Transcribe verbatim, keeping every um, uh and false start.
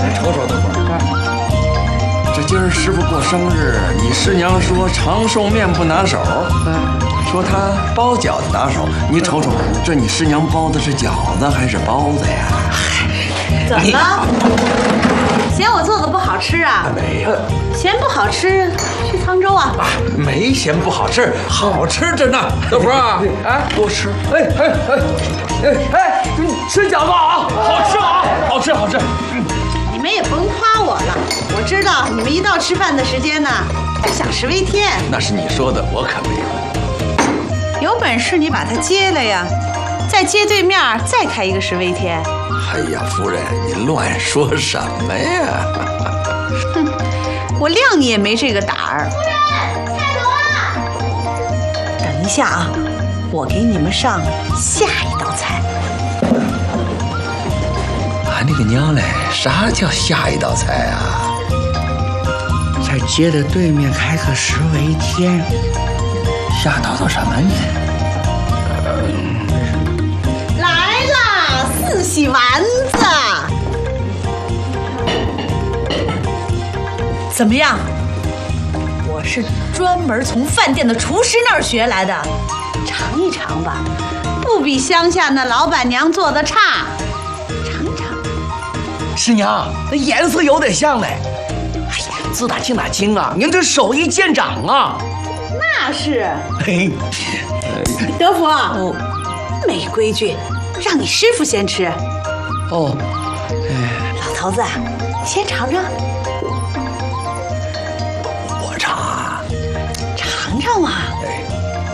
瞅瞅，等会儿。 这今儿师傅过生日，你师娘说长寿面不拿手，说她包饺子拿手。你瞅瞅，这你师娘包的是饺子还是包子呀？ 怎么了？嫌我做的不好吃啊？ 没有。 嫌不好吃，去沧州啊？ 啊，没嫌不好吃，好吃着呢。大福啊，哎，多吃。哎哎哎哎哎，吃饺子啊，好吃啊，好吃好吃。 你们也甭夸我了，我知道你们一到吃饭的时间呢，就想十味天。 那是你说的，我可没有。 有本事你把它接了呀，在街对面再开一个十味天。 哎呀，夫人，你乱说什么呀？ 哼，我谅你也没这个胆儿。 夫人，下楼啊！ 等一下啊，我给你们上下一道菜。 俺那个娘嘞，啥叫下一道菜啊？ 在街的对面开个十味天， 下道道什么呢？ 来啦，四喜丸子，怎么样？我是专门从饭店的厨师那儿学来的，尝一尝吧，不比乡下那老板娘做的差。尝一尝。 师娘，那颜色有点像嘞。哎呀，自打进哪京啊，您这手艺见长啊。 那是。 嘿， 德福，哦，没规矩，让你师傅先吃。 哦， 老头子，先尝尝。